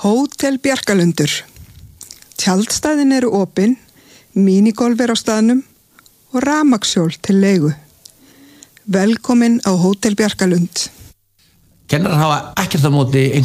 Hótel Bjarkalundur. Tjaldstæðin eru opin, mínigolf er á staðnum og rafmagnshjól til leigu. Velkomin á Hótel Bjarkalund. Kennarar hafa ekkert á móti